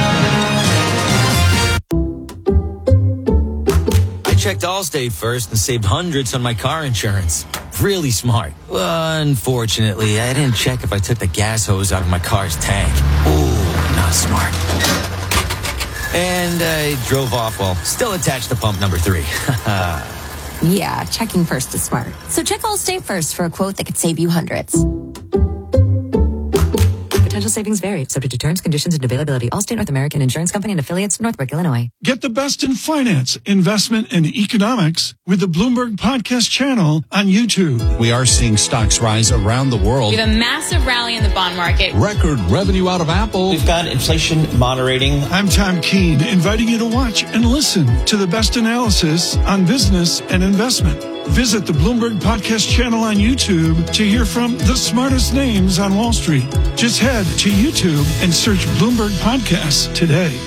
[SPEAKER 11] I checked Allstate first and saved hundreds on my car insurance. Really smart. Well, unfortunately, I didn't check if I took the gas hose out of my car's tank. Ooh, not smart. And I drove off while still attached to pump number three.
[SPEAKER 12] Yeah, checking first is smart. So check Allstate first for a quote that could save you hundreds.
[SPEAKER 16] potential savings vary, subject to terms, conditions, and availability. Allstate North American Insurance Company and affiliates, Northbrook, Illinois.
[SPEAKER 1] Get the best in finance, investment, and economics with the Bloomberg Podcast channel on YouTube.
[SPEAKER 14] We are seeing stocks rise around the world.
[SPEAKER 15] We have a massive rally in the bond market.
[SPEAKER 14] Record revenue out of Apple.
[SPEAKER 18] We've got inflation moderating.
[SPEAKER 1] I'm Tom Keene, inviting you to watch and listen to the best analysis on business and investment. Visit the Bloomberg Podcast channel on YouTube to hear from the smartest names on Wall Street. Just head to YouTube and search Bloomberg Podcasts today.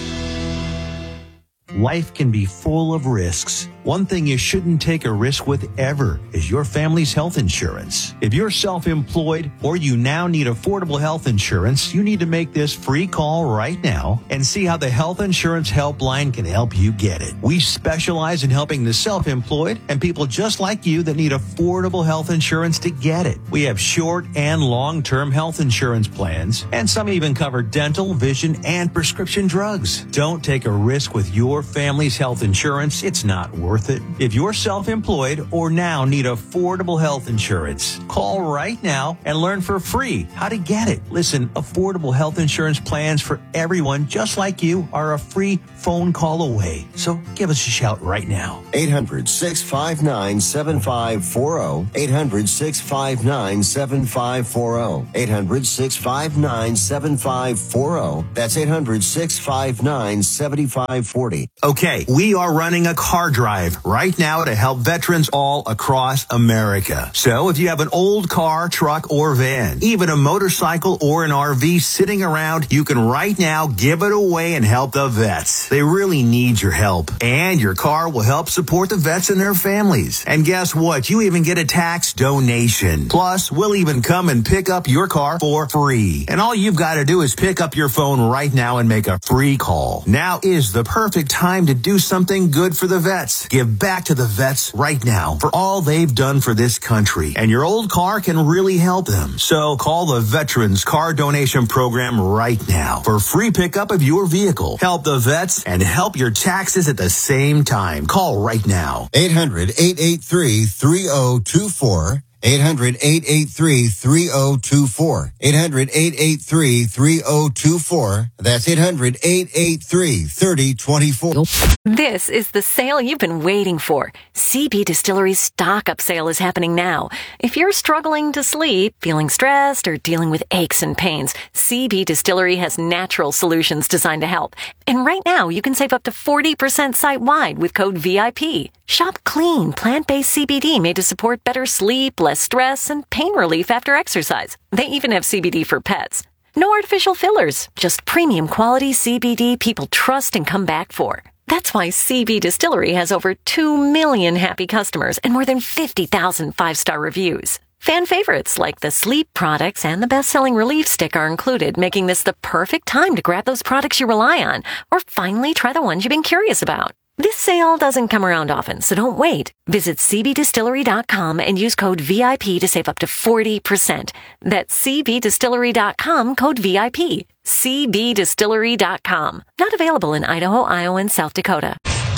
[SPEAKER 22] Life can be full of risks. One thing you shouldn't take a risk with ever is your family's health insurance. If you're self-employed or you now need affordable health insurance, you need to make this free call right now and see how the Health Insurance Helpline can help you get it. We specialize in helping the self-employed and people just like you that need affordable health insurance to get it. We have short and long-term health insurance plans, and some even cover dental, vision, and prescription drugs. Don't take a risk with your family's health insurance. It's not worth it. If you're self-employed or now need affordable health insurance, call right now and learn for free how to get it. Listen, affordable health insurance plans for everyone just like you are a free phone call away. So give us a shout right now.
[SPEAKER 2] eight hundred, six five nine, seven five four zero. eight hundred, six five nine, seven five four zero. eight hundred, six five nine, seven five four zero. That's eight hundred, six five nine, seven five four zero.
[SPEAKER 22] Okay, we are running a car drive right now to help veterans all across America. So if you have an old car, truck, or van, even a motorcycle or an R V sitting around, you can right now give it away and help the vets. They really need your help. And your car will help support the vets and their families. And guess what? You even get a tax donation. Plus, we'll even come and pick up your car for free. And all you've got to do is pick up your phone right now and make a free call. Now is the perfect time to do something good for the vets. Give back to the vets right now for all they've done for this country. And your old car can really help them. So call the Veterans Car Donation Program right now for free pickup of your vehicle. Help the vets and help your taxes at the same time. Call right now.
[SPEAKER 2] eight hundred, eight eight three, three zero two four. eight hundred, eight eight three, three zero two four. eight hundred, eight eight three, three zero two four. That's eight hundred, eight eight three, three zero two four.
[SPEAKER 6] This is the sale you've been waiting for. C B Distillery's stock up sale is happening now. If you're struggling to sleep, feeling stressed, or dealing with aches and pains, C B Distillery has natural solutions designed to help. And right now, you can save up to forty percent site-wide with code V I P. Shop clean, plant-based C B D made to support better sleep, less stress, and pain relief after exercise. They even have C B D for pets. No artificial fillers, just premium quality C B D people trust and come back for. That's why C B Distillery has over two million happy customers and more than fifty thousand five-star reviews. Fan favorites like the sleep products and the best-selling relief stick are included, making this the perfect time to grab those products you rely on or finally try the ones you've been curious about. This sale doesn't come around often, so don't wait. Visit c b distillery dot com and use code V I P to save up to forty percent. That's c b distillery dot com, code V I P. c b distillery dot com. Not available in Idaho, Iowa, and South Dakota.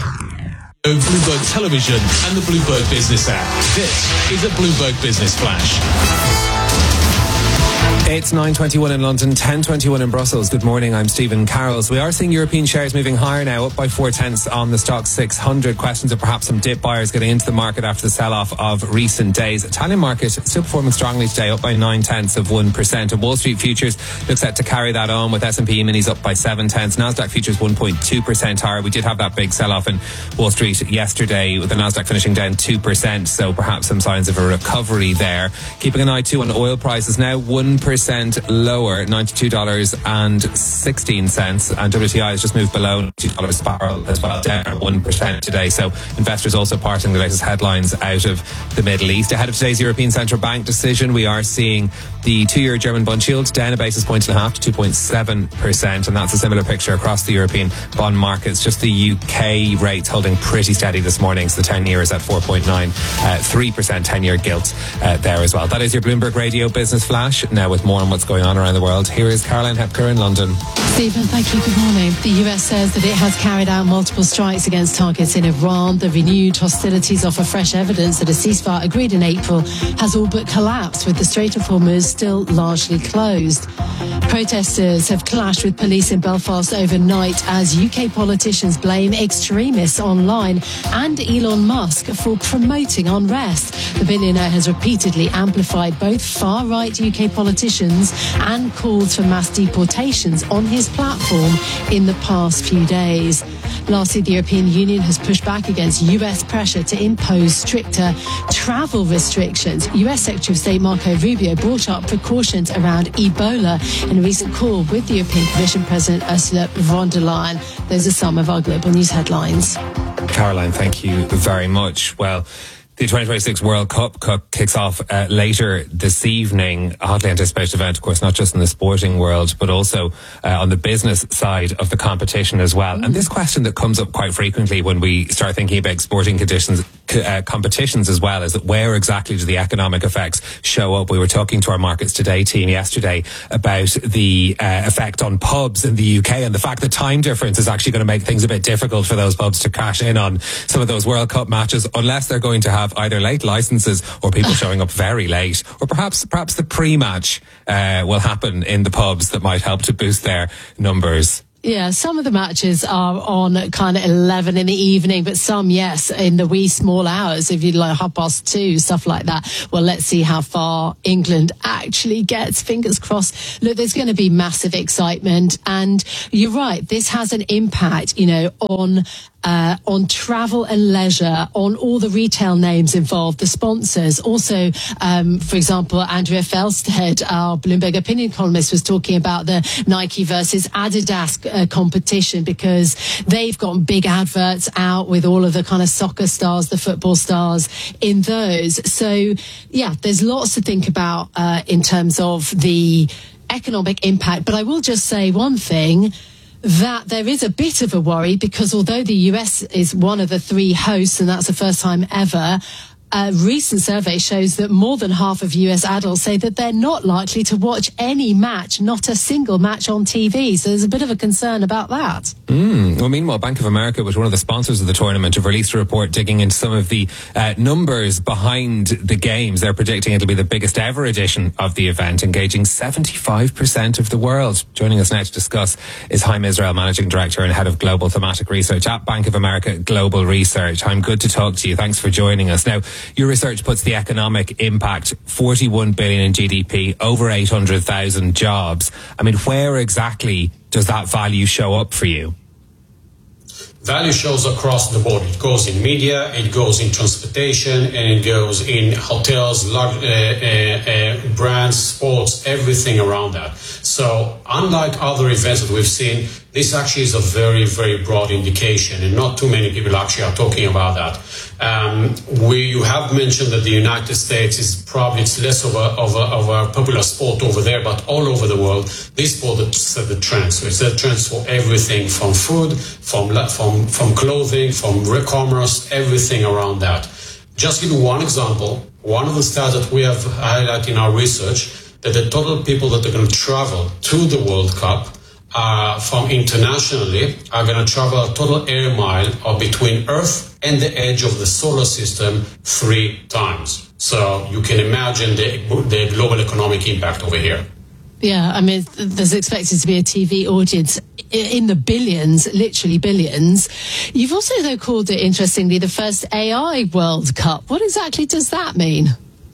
[SPEAKER 19] Bloomberg Television and the Bloomberg Business app. This is a Bloomberg Business Flash.
[SPEAKER 17] It's nine twenty-one in London, ten twenty-one in Brussels. Good morning, I'm Stephen Carrolls. We are seeing European shares moving higher now, up by four tenths on the stock six hundred. Questions of perhaps some dip buyers getting into the market after the sell-off of recent days. Italian market still performing strongly today, up by nine tenths of one percent. And Wall Street futures look set to carry that on, with S and P minis up by seven tenths. Nasdaq futures one point two percent higher. We did have that big sell-off in Wall Street yesterday, with the Nasdaq finishing down two percent, so perhaps some signs of a recovery there. Keeping an eye too on oil prices now, one percent lower, ninety-two dollars and sixteen cents, and W T I has just moved below ninety dollars a barrel as well, down one percent today. So investors also parsing the latest headlines out of the Middle East. Ahead of today's European Central Bank decision, we are seeing the two-year German bond yield down a basis point and a half to two point seven percent, and that's a similar picture across the European bond markets. Just the U K rates holding pretty steady this morning, so the ten-year is at four point nine three percent, ten-year gilt uh, there as well. That is your Bloomberg Radio Business Flash. Now with more on what's going on around the world, here is Caroline Hepker in London.
[SPEAKER 3] Stephen, thank you. Good morning. The U S says that it has carried out multiple strikes against targets in Iran. The renewed hostilities offer fresh evidence that a ceasefire agreed in April has all but collapsed, with the Strait of Hormuz still largely closed. Protesters have clashed with police in Belfast overnight as U K politicians blame extremists online and Elon Musk for promoting unrest. The billionaire has repeatedly amplified both far-right U K politicians and calls for mass deportations on his platform in the past few days. Lastly, the European Union has pushed back against U S pressure to impose stricter travel restrictions. U S Secretary of State Marco Rubio brought up precautions around Ebola in a recent call with the European Commission President Ursula von der Leyen. Those are some of our global news headlines.
[SPEAKER 17] Caroline, thank you very much. Well, the twenty twenty-six World Cup kicks off uh, later this evening. A hotly anticipated event, of course, not just in the sporting world, but also uh, on the business side of the competition as well. Mm. And this question that comes up quite frequently when we start thinking about sporting conditions, uh, competitions as well, is that where exactly do the economic effects show up? We were talking to our Markets Today team yesterday about the uh, effect on pubs in the U K and the fact that time difference is actually going to make things a bit difficult for those pubs to cash in on some of those World Cup matches, unless they're going to have either late licenses or people showing up very late, or perhaps perhaps the pre-match uh, will happen in the pubs that might help to boost their numbers.
[SPEAKER 3] Yeah, some of the matches are on kind of eleven in the evening, but some, yes, in the wee small hours, if you like half past two, stuff like that. Well, let's see how far England actually gets. Fingers crossed. Look, there's going to be massive excitement. And you're right, this has an impact, you know, on Uh, on travel and leisure, on all the retail names involved, the sponsors. Also, um, for example, Andrea Felsted, our Bloomberg opinion columnist, was talking about the Nike versus Adidas uh, competition, because they've got big adverts out with all of the kind of soccer stars, the football stars in those. So, yeah, there's lots to think about uh, in terms of the economic impact. But I will just say one thing, that there is a bit of a worry, because although the U S is one of the three hosts, and that's the first time ever, a recent survey shows that more than half of U S adults say that they're not likely to watch any match, not a single match on T V. So there's a bit of a concern about that.
[SPEAKER 17] Mm. Well, meanwhile, Bank of America, was one of the sponsors of the tournament, have released a report digging into some of the uh, numbers behind the games. They're predicting it'll be the biggest ever edition of the event, engaging seventy-five percent of the world. Joining us now to discuss is Haim Israel, Managing Director and Head of Global Thematic Research at Bank of America Global Research. Haim, good to talk to you. Thanks for joining us. Now, your research puts the economic impact, forty-one billion in G D P, over eight hundred thousand jobs. I mean, where exactly does that value show up for you?
[SPEAKER 4] Value shows across the board. It goes in media, it goes in transportation, and it goes in hotels, large, uh, uh, uh, brands, sports, everything around that. So unlike other events that we've seen, this actually is a very, very broad indication, and not too many people actually are talking about that. Um, we, you have mentioned that the United States is probably, it's less of a, of a, of a popular sport over there, but all over the world, this sport set the trend. So it set trends for everything from food, from, from, from clothing, from e-commerce, everything around that. Just give you one example. One of the stats that we have highlighted in our research, that the total people that are going to travel to the World Cup Uh, from internationally are going to travel a total air mile of between Earth and the edge of the solar system three times. So you can imagine the, the global economic impact over here.
[SPEAKER 3] Yeah, I mean, there's expected to be a T V audience in the billions, literally billions. You've also, though, called it, interestingly, the first A I World Cup. What exactly does that mean?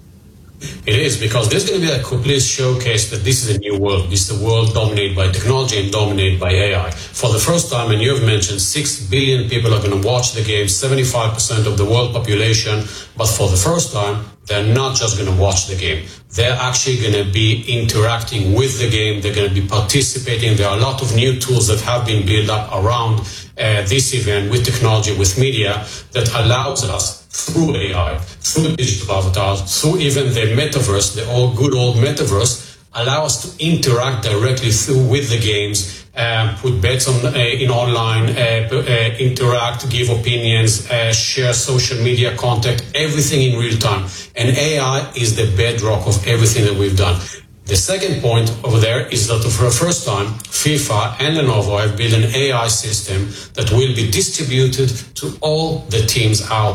[SPEAKER 4] It is, because there's going to be a complete showcase that this is a new world. This is a world dominated by technology and dominated by A I. For the first time, and you have mentioned, six billion people are going to watch the game, seventy-five percent of the world population. But for the first time, they're not just going to watch the game. They're actually going to be interacting with the game. They're going to be participating. There are a lot of new tools that have been built up around uh, this event with technology, with media, that allows us, through A I, through digital avatars, through even the metaverse, the old good old metaverse, allow us to interact directly through with the games, uh, put bets on uh, in online, uh, uh, interact, give opinions, uh, share social media content, everything in real time. And A I is the bedrock of everything that we've done. The second point over there is that for the first time, FIFA and Lenovo have built an A I system that will be distributed to all the teams out there.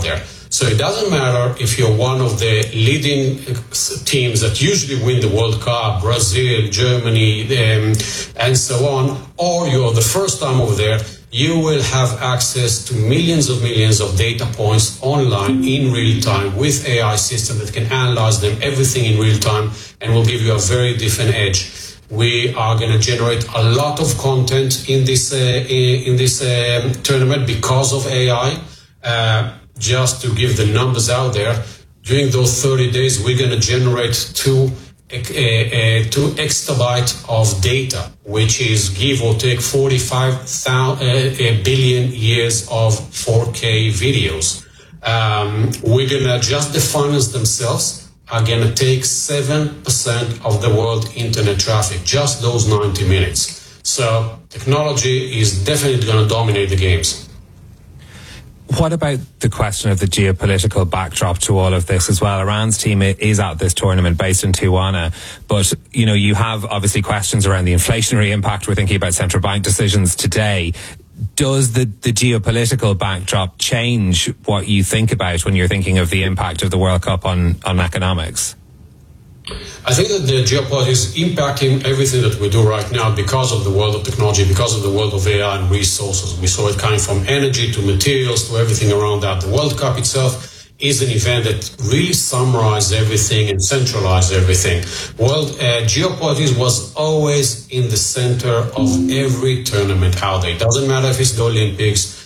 [SPEAKER 4] So it doesn't matter if you're one of the leading teams that usually win the World Cup, Brazil, Germany, um, and so on, or you're the first time over there, you will have access to millions of millions of data points online in real time with A I system that can analyze them, everything in real time, and will give you a very different edge. We are going to generate a lot of content in this uh, in, in this um, tournament because of A I. Uh, just to give the numbers out there, during those thirty days, we're going to generate two uh, uh, two exabyte of data, which is give or take forty-five thousand uh, billion years of four K videos. Um, we're going to just the funnels themselves are going to take seven percent of the world internet traffic, just those ninety minutes. So technology is definitely going to dominate the games.
[SPEAKER 17] What about the question of the geopolitical backdrop to all of this as well? Iran's team is at this tournament based in Tijuana, but, you know, you have obviously questions around the inflationary impact. We're thinking about central bank decisions today. Does the, the geopolitical backdrop change what you think about when you're thinking of the impact of the World Cup on, on economics?
[SPEAKER 4] I think that the geopolitics is impacting everything that we do right now because of the world of technology, because of the world of A I and resources. We saw it coming from energy to materials to everything around that. The World Cup itself is an event that really summarizes everything and centralizes everything. World uh, geopolitics was always in the center of every tournament out there. It doesn't matter if it's the Olympics,